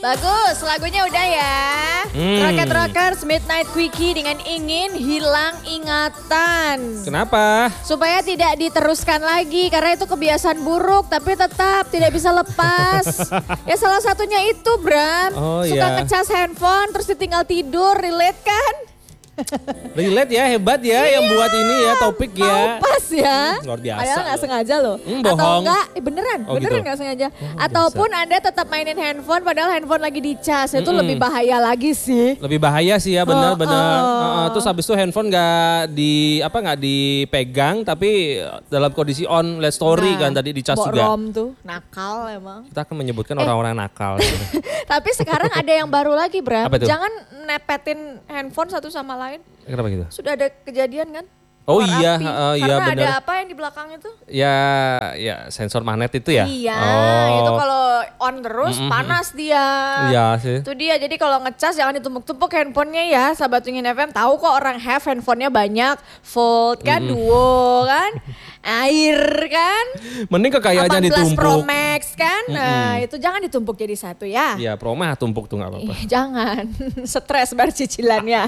Bagus, lagunya udah ya. Rocket Rockers Midnight Quickie dengan ingin hilang ingatan. Kenapa? Supaya tidak diteruskan lagi karena itu kebiasaan buruk tapi tetap tidak bisa lepas. Ya salah satunya itu Bram. Oh, suka iya. ngecas handphone terus ditinggal tidur, relate kan? Relate ya, hebat ya yang buat ini ya topik ya. Mau pas ya. Luar biasa Padahal gak loh. sengaja loh. Atau bohong. enggak, beneran Oh, gitu. gak sengaja. Ataupun Anda tetap mainin handphone padahal handphone lagi dicas. Itu lebih bahaya lagi sih. Lebih bahaya sih ya, benar-benar. Oh. Terus habis itu handphone nggak dipegang tapi dalam kondisi on LED story kan tadi dicas juga. Rom tuh, nakal emang. Kita akan menyebutkan orang-orang nakal. Tapi sekarang ada yang baru lagi Bram. Apa itu? Jangan nepetin handphone satu sama lain. Kenapa gitu? Sudah ada kejadian kan? Oh Keluar iya, api. iya Karena ada benar. apa yang di belakang itu? Ya sensor magnet itu ya. Iya, Oh. itu kalau on terus panas dia. Iya sih. Itu dia, jadi kalau ngecas jangan ditumpuk-tumpuk handphonenya ya. Sahabat Wingin FM tahu kok orang have handphonenya banyak. Fold kan, duo kan. Air kan. Mending kekayaannya 18 Pro ditumpuk. Max kan. Nah itu jangan ditumpuk jadi satu ya. Iya, Pro mah tumpuk tuh nggak apa-apa. Jangan, stres bar cicilannya.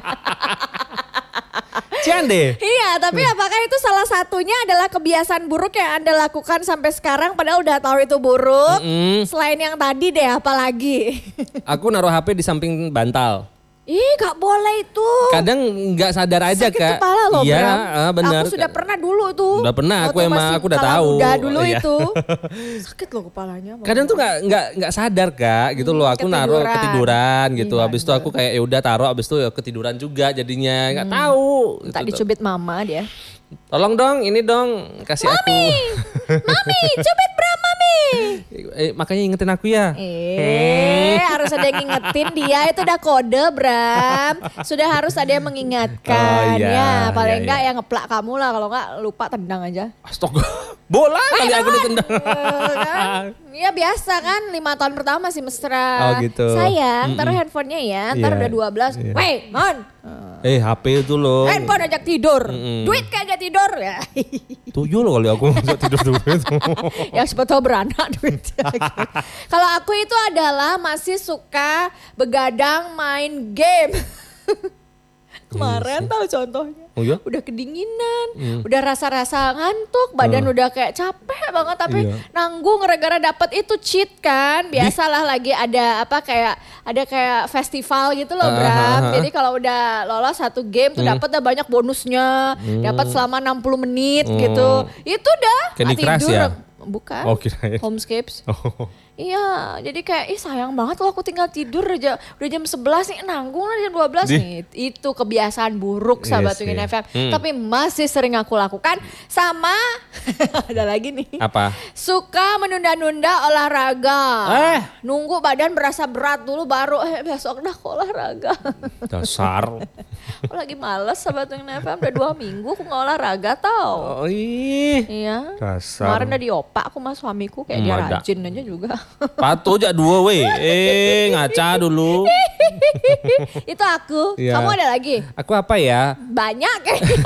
Ciande. Iya, tapi apakah itu salah satunya adalah kebiasaan buruk yang Anda lakukan sampai sekarang padahal udah tahu itu buruk? Selain yang tadi deh, apalagi? Aku naruh HP di samping bantal. Ih, gak boleh itu. Kadang nggak sadar aja Sakit Kak. kepala loh, Iya, Bram. benar. Aku sudah pernah dulu tuh. Udah pernah, aku Waktu emang masih aku udah kepala tahu. muda dulu Iya. itu. Sakit loh kepalanya. Kadang tuh nggak sadar Kak, gitu loh. Aku naruh ketiduran gitu. Iya, Habis itu aku kayak ya udah taruh, habis itu ya ketiduran juga jadinya nggak tahu. Tak Gitu. dicubit mama dia. Tolong dong, ini dong kasih Mami, Mami, cubit Bram Mami. Makanya ingetin aku ya. Harus ada yang ngingetin dia, itu udah kode Bram. Sudah harus ada yang Oh, mengingatkan. iya, Ya paling iya, enggak iya. yang ngeplak kamu lah, kalau enggak lupa tendang aja. Astaga, bola kali aku ditendang. Kan? Ya biasa kan 5 tahun pertama masih mesra. Oh, gitu. Sayang taruh handphonenya ya, ntar Iya, udah 12. iya. Wey Mon, HP itu loh. handphone ajak tidur. Duit kagak tidur ya. 7 loh kali aku nggak tidur dulu itu. Ya siapa tahu beranak duitnya. Kalau aku itu adalah masih suka begadang main game. Kemarin tahu contohnya. Oh ya? Udah kedinginan, udah rasa-rasa ngantuk, badan udah kayak capek banget tapi Iya. nanggung gara-gara dapet itu cheat kan. Biasalah lagi ada apa kayak festival gitu loh Bram. Jadi kalau udah lolos satu game tuh dapat dah banyak bonusnya, dapat selama 60 menit gitu. Itu dah Candy Crush ya? Bukan. Oh, kirain. Homescapes. Oh. Iya, jadi kayak sayang banget loh aku tinggal tidur aja udah jam 11 nih, nanggung lah jam 12 nih. Itu kebiasaan buruk Iya sahabat sih. Wingin FM. Tapi masih sering aku lakukan sama ada lagi nih. Apa? Suka menunda-nunda olahraga. Nunggu badan berasa berat dulu baru besok dah kok olahraga. Dasar. Aku lagi males sahabat Wingin FM udah 2 minggu aku gak olahraga tau. Oh ih. Iya. Dasar. Kemarin udah diopak aku sama suamiku kayak dia Mada. rajin aja juga. Patuh aja 2 weh. Ngaca dulu. Itu aku. Iya. Kamu ada lagi? Aku apa ya? Banyak kayaknya.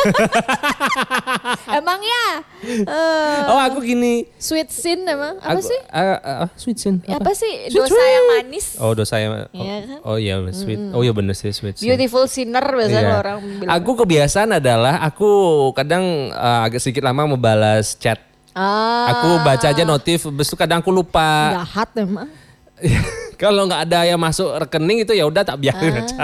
Emang ya? Oh aku gini. Sweet sin emang? Apa sih? Sweet sin. Apa sih? Sweet, Dosa sweet. yang manis. Oh dosa yang. Iya kan? Oh iya sweet. Oh iya bener sih sweet sin. Beautiful sinner biasanya Iya. orang bilang. Aku kebiasaan adalah aku kadang agak sedikit lama membalas chat. Aku baca aja notif, habis itu kadang aku lupa. Jahat emang. Kalau nggak ada yang masuk rekening itu ya udah tak biarin aja.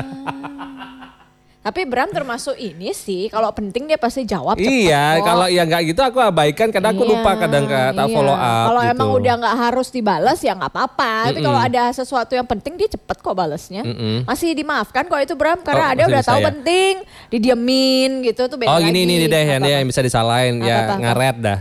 Tapi Bram termasuk ini sih, kalau penting dia pasti jawab cepet Iya, kok. kalau ya nggak gitu aku abaikan. Kadang aku Iya, lupa, kadang nggak tak iya. follow up. Kalau gitu. emang udah nggak harus dibalas ya nggak apa-apa. Tapi kalau ada sesuatu yang penting dia cepet kok balesnya. Masih dimaafkan kok itu Bram, karena Oh, ada masih udah bisa tahu ya? penting, didiemin gitu tuh beda Oh lagi. ini deh Apa-apa. yang bisa disalahin Apa, ya apa? ngaret dah.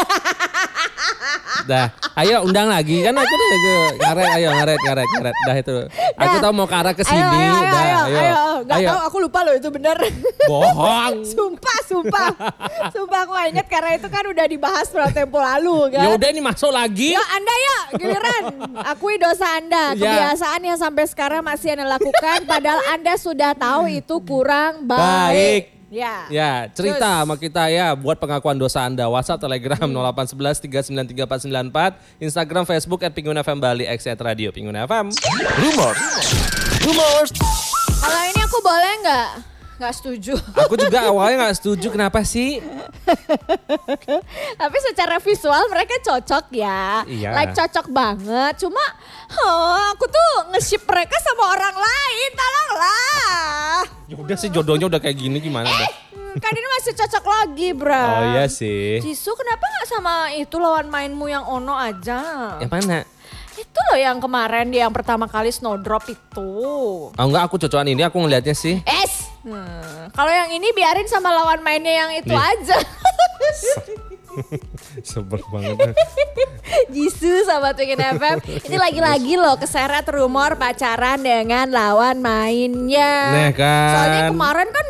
Dah, ayo undang lagi kan aku udah ngaret, ayo ngaret dah itu. Aku tahu mau ke arah ke sini, ayo, dah, ayo. Gak tahu aku lupa loh itu bener. Bohong. Sumpah aku gak inget karena itu kan udah dibahas pada tempo lalu kan. Ya udah ini masuk lagi. Yuk Anda ya giliran, akui dosa Anda, Ya. kebiasaan yang sampai sekarang masih Anda lakukan padahal Anda sudah tahu itu kurang Baik. baik. Ya. Ya, cerita sama kita ya buat pengakuan dosa Anda. WhatsApp, Telegram 0811 393 494, Instagram, Facebook @PinguinFM Bali, @radio Pinguin FM. Rumors. Kalau ini aku boleh nggak? Nggak setuju. Aku juga awalnya nggak setuju. Kenapa sih? Tapi secara visual mereka cocok ya. Iya. Like cocok banget. Cuma aku tuh nge-ship mereka sama orang lain. Tolonglah. Ya udah sih jodohnya udah kayak gini gimana dah? Kan ini masih cocok lagi, Bra. Oh iya sih. Jisoo kenapa nggak sama itu lawan mainmu yang Ono aja? Yang mana? Itu loh yang kemarin dia yang pertama kali snowdrop itu. Oh enggak, aku cocokan ini aku ngelihatnya sih. Kalau yang ini biarin sama lawan mainnya yang itu Nih. aja. Sebel banget. Jisoo sama Twin FM. Ini lagi-lagi loh keseret rumor pacaran dengan lawan mainnya. Nah kan. Soalnya kemarin kan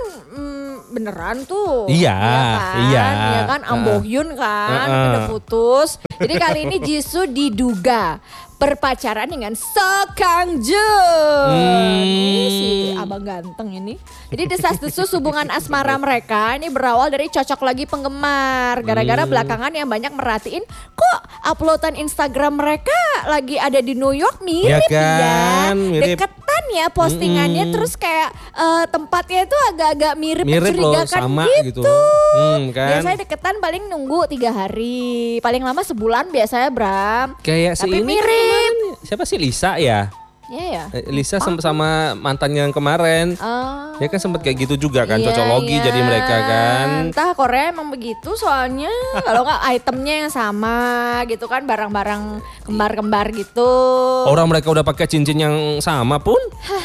beneran tuh. Iya, iya. Iya kan, Ambohyun kan udah putus. Jadi kali ini Jisoo diduga berpacaran dengan Seo Kang-joon. Ini si abang ganteng ini. Jadi desas-desus hubungan asmara mereka ini berawal dari cocok lagi penggemar. Gara-gara belakangan yang banyak merhatiin kok uploadan Instagram mereka lagi ada di New York mirip Ya kan, mirip. Deketan ya postingannya terus kayak tempatnya itu agak-agak mirip Mirip loh, mencurigakan sama gitu. Kan. Biasanya deketan paling nunggu 3 hari, paling lama sebulan biasanya Bram. Kayak si Tapi ini mirip. kemarin, siapa sih Lisa ya? Iya ya. Lisa sama mantannya yang kemarin. Ya kan sempat kayak gitu juga kan, Iya, cocologi iya. jadi mereka kan. Entah Korea emang begitu soalnya kalau nggak itemnya yang sama gitu kan, barang-barang kembar-kembar gitu. Orang mereka udah pakai cincin yang sama pun.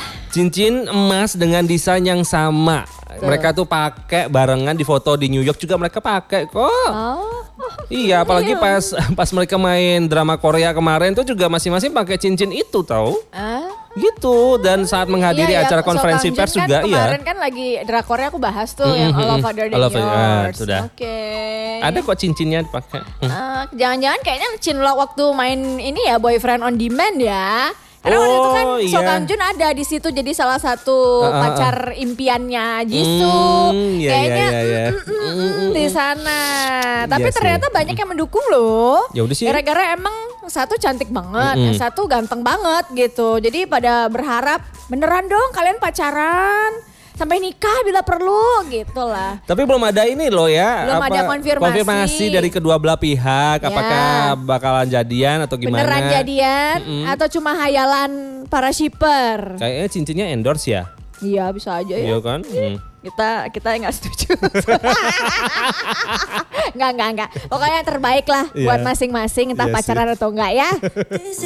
Cincin emas dengan desain yang sama. Mereka tuh pakai barengan di foto di New York juga mereka pakai kok. Oh. Iya, apalagi pas mereka main drama Korea kemarin tuh juga masing-masing pakai cincin itu tahu. Gitu, dan saat menghadiri Iya, acara Seo konferensi Kang-joon pers kan juga kemarin kan lagi drakornya aku bahas tuh yang All Over the All Over- Yours. sudah. Oke. Ada kok cincinnya dipakai. Jangan-jangan kayaknya Chinlock waktu main ini ya Boyfriend on Demand ya. Karena waktu itu kan Oh, Seo iya. Kang-joon ada di situ jadi salah satu pacar impiannya Jisoo. Iya, Kayaknya iya. di sana. Tapi Iya sih. ternyata banyak yang mendukung loh. Ya udah sih. Gara-gara emang satu cantik banget, yang satu ganteng banget gitu. Jadi pada berharap beneran dong kalian pacaran sampai nikah bila perlu gitu lah. Tapi belum ada ini loh ya. Belum ada konfirmasi. dari kedua belah pihak. Apakah bakalan jadian atau gimana? Beneran jadian atau cuma hayalan para shipper? Kayaknya cincinnya endorse ya. Iya bisa aja ya. Iya kan? Kita nggak setuju. Nggak. Pokoknya yang terbaik lah Iya. buat masing-masing entah Iya sih. pacaran atau enggak ya.